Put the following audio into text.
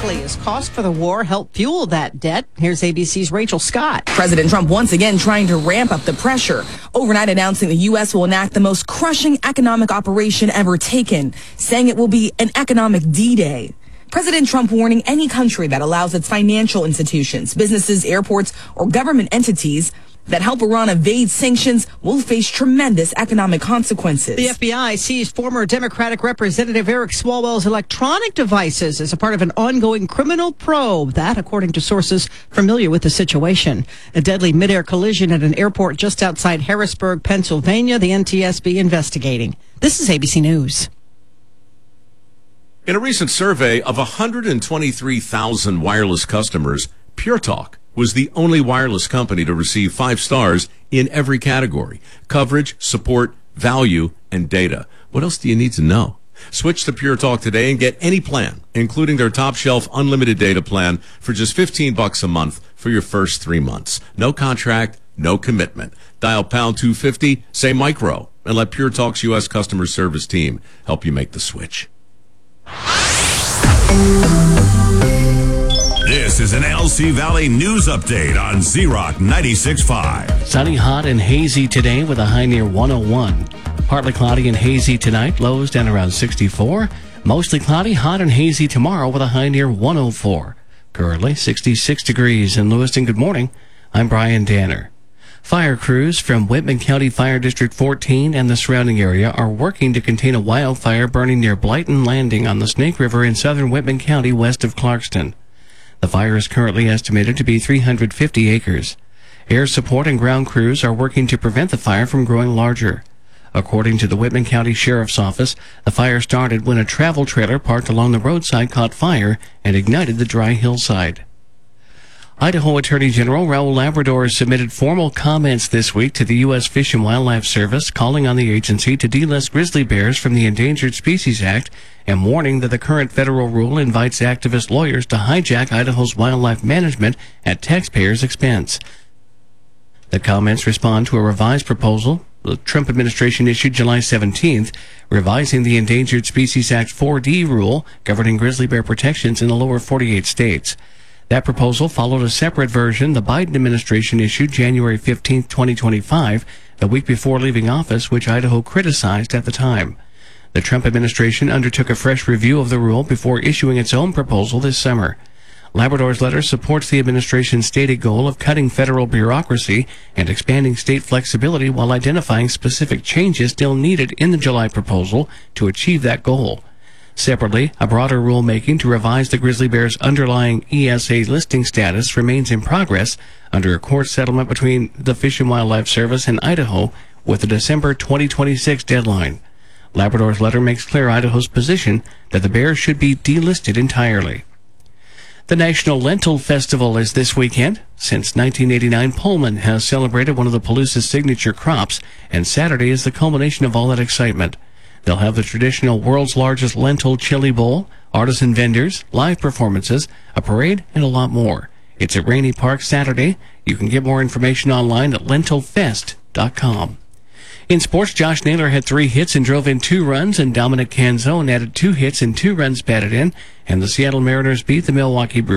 directly as cost for the war helped fuel that debt. Here's ABC's Rachel Scott. President Trump once again trying to ramp up the pressure, overnight announcing the U.S. will enact the most crushing economic operation ever taken, saying it will be an economic D-Day. President Trump warning any country that allows its financial institutions, businesses, airports, or government entities that help Iran evade sanctions will face tremendous economic consequences. The FBI seized former Democratic Representative Eric Swalwell's electronic devices as a part of an ongoing criminal probe. That, according to sources familiar with the situation. A deadly midair collision at an airport just outside Harrisburg, Pennsylvania. The NTSB investigating. This is ABC News. In a recent survey of 123,000 wireless customers, Pure Talk was the only wireless company to receive 5 stars in every category: coverage, support, value, and data. What else do you need to know? Switch to Pure Talk today and get any plan, including their top shelf unlimited data plan, for just $15 a month for your first 3 months. No contract, no commitment. Dial pound 250, say micro, and let Pure Talk's U.S. customer service team help you make the switch. This is an LC Valley News Update on Z-Rock 96.5. Sunny, hot, and hazy today with a high near 101. Partly cloudy and hazy tonight, lows down around 64. Mostly cloudy, hot, and hazy tomorrow with a high near 104. Currently 66 degrees in Lewiston. Good morning. I'm Brian Danner. Fire crews from Whitman County Fire District 14 and the surrounding area are working to contain a wildfire burning near Blyton Landing on the Snake River in southern Whitman County west of Clarkston. The fire is currently estimated to be 350 acres. Air support and ground crews are working to prevent the fire from growing larger. According to the Whitman County Sheriff's Office, the fire started when a travel trailer parked along the roadside caught fire and ignited the dry hillside. Idaho Attorney General Raul Labrador submitted formal comments this week to the U.S. Fish and Wildlife Service, calling on the agency to delist grizzly bears from the Endangered Species Act and warning that the current federal rule invites activist lawyers to hijack Idaho's wildlife management at taxpayers' expense. The comments respond to a revised proposal the Trump administration issued July 17th, revising the Endangered Species Act 4D rule governing grizzly bear protections in the lower 48 states. That proposal followed a separate version the Biden administration issued January 15, 2025, the week before leaving office, which Idaho criticized at the time. The Trump administration undertook a fresh review of the rule before issuing its own proposal this summer. Labrador's letter supports the administration's stated goal of cutting federal bureaucracy and expanding state flexibility while identifying specific changes still needed in the July proposal to achieve that goal. Separately, a broader rulemaking to revise the grizzly bear's underlying ESA listing status remains in progress under a court settlement between the Fish and Wildlife Service and Idaho with a December 2026 deadline. Labrador's letter makes clear Idaho's position that the bear should be delisted entirely. The National Lentil Festival is this weekend. Since 1989, Pullman has celebrated one of the Palousas' signature crops, and Saturday is the culmination of all that excitement. They'll have the traditional world's largest lentil chili bowl, artisan vendors, live performances, a parade, and a lot more. It's at Rainey Park Saturday. You can get more information online at lentilfest.com. In sports, Josh Naylor had 3 hits and drove in 2 runs, and Dominic Canzone added 2 hits and 2 runs batted in, and the Seattle Mariners beat the Milwaukee Brewers.